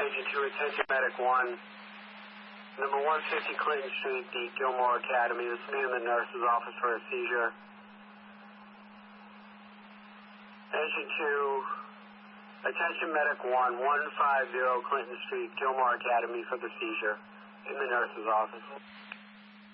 Agent 2, attention medic 1. Number 150 Clinton Street, the Gilmore Academy. This is me in the nurse's office for a seizure. Agent 2, attention medic 1, 150 Clinton Street, Gilmore Academy for the seizure in the nurse's office.